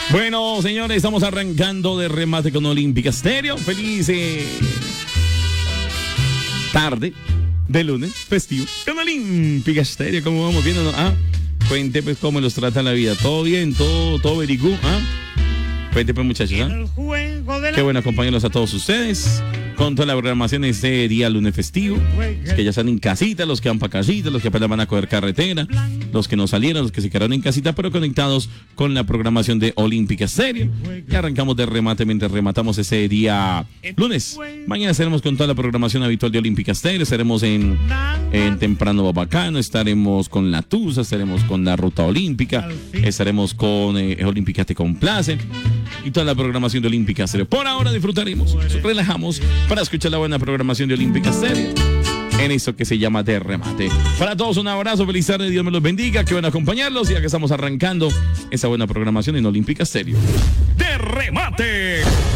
Bueno, señores, estamos arrancando de remate con Olímpica Estéreo. Feliz tarde de lunes festivo con Olímpica Estéreo. ¿Cómo vamos viendo? Cuente pues cómo los trata la vida. ¿Todo bien? ¿Todo very good? Cuente pues, muchachos. Qué bueno acompañarlos a todos ustedes con toda la programación de este día lunes festivo. Los que ya están en casita, los que van para casita, los que apenas van a coger carretera, los que no salieron, los que se quedaron en casita, pero conectados con la programación de Olímpica Estéreo. Y arrancamos de remate mientras rematamos ese día lunes. Mañana estaremos con toda la programación habitual de Olímpica Estéreo. Estaremos en Temprano Babacano, estaremos con la Tusa, estaremos con la Ruta Olímpica, estaremos con Olímpica Te Complace y toda la programación de Olímpica Estéreo. Por ahora disfrutaremos, nos relajamos para escuchar la buena programación de Olímpica Estéreo en eso que se llama de remate. Para todos un abrazo, feliz tarde, Dios me los bendiga, que van a acompañarlos ya que estamos arrancando esa buena programación en Olímpica Estéreo. ¡De remate!